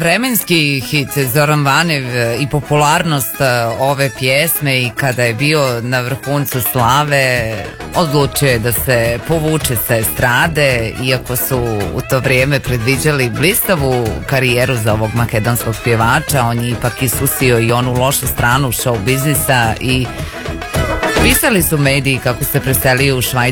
Vremenski hit Zoran Vanev i popularnost ove pjesme, i kada je bio na vrhuncu slave odlučio je da se povuče sa estrade, iako su u to vrijeme predviđali blistavu karijeru za ovog makedonskog pjevača. On je ipak isusio i onu lošu stranu show biznisa i pisali su mediji kako se preselio u Švajcarsku